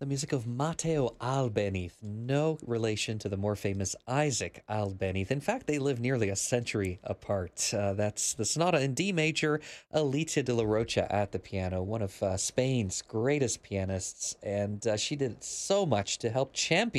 The music of Matteo Albéniz, no relation to the more famous Isaac Albéniz. In fact, they live nearly a century apart. That's the Sonata in D major, Alicia de la Rocha at the piano, one of Spain's greatest pianists, and she did so much to help champion